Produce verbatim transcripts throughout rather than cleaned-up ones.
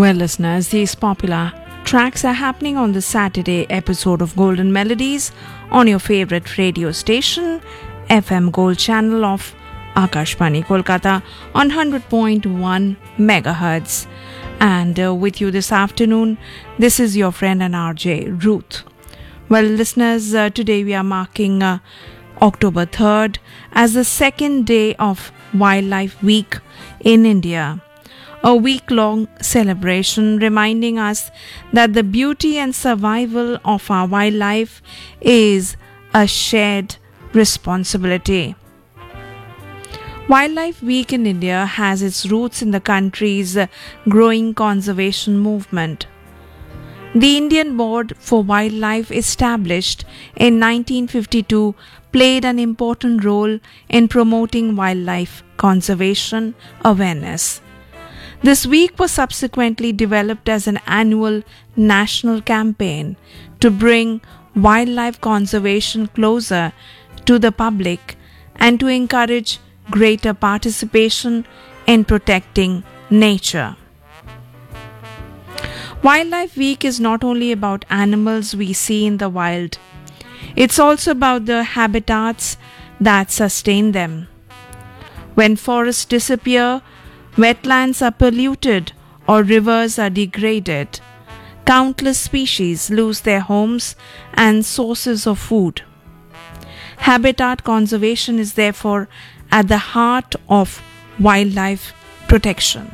Well, listeners, these popular tracks are happening on the Saturday episode of Golden Melodies on your favorite radio station, F M Gold channel of Akashvani Kolkata on one hundred point one megahertz. And uh, with you this afternoon, this is your friend and R J, Ruth. Well, listeners, uh, today we are marking uh, October third as the second day of Wildlife Week in India. A week-long celebration reminding us that the beauty and survival of our wildlife is a shared responsibility. Wildlife Week in India has its roots in the country's growing conservation movement. The Indian Board for Wildlife, established in nineteen fifty-two, played an important role in promoting wildlife conservation awareness. This week was subsequently developed as an annual national campaign to bring wildlife conservation closer to the public and to encourage greater participation in protecting nature. Wildlife Week is not only about animals we see in the wild, it's also about the habitats that sustain them. When forests disappear, wetlands are polluted or rivers are degraded, countless species lose their homes and sources of food. Habitat conservation is therefore at the heart of wildlife protection.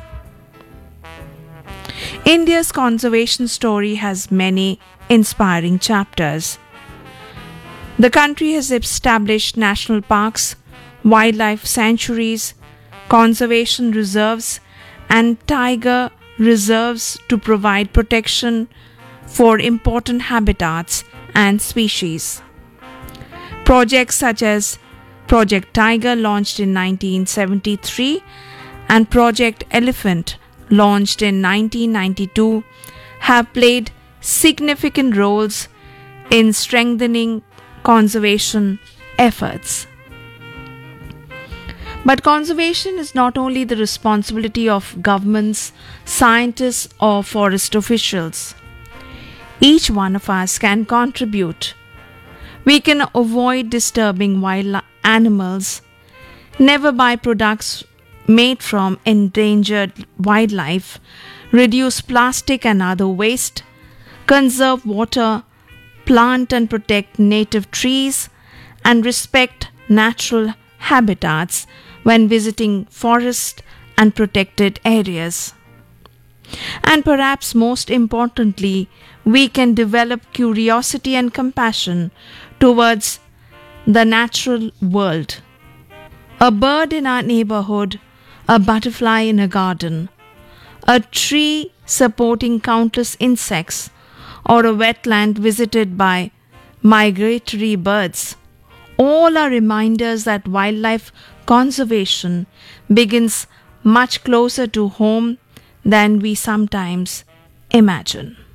India's conservation story has many inspiring chapters. The country has established national parks, wildlife sanctuaries, conservation reserves, and tiger reserves to provide protection for important habitats and species. Projects such as Project Tiger, launched in nineteen seventy-three, and Project Elephant, launched in nineteen ninety-two, have played significant roles in strengthening conservation efforts. But conservation is not only the responsibility of governments, scientists, or forest officials. Each one of us can contribute. We can avoid disturbing wild animals, never buy products made from endangered wildlife, reduce plastic and other waste, conserve water, plant and protect native trees, and respect natural habitats when visiting forests and protected areas. And perhaps most importantly, we can develop curiosity and compassion towards the natural world. A bird in our neighborhood, a butterfly in a garden, a tree supporting countless insects, or a wetland visited by migratory birds, all are reminders that wildlife conservation begins much closer to home than we sometimes imagine.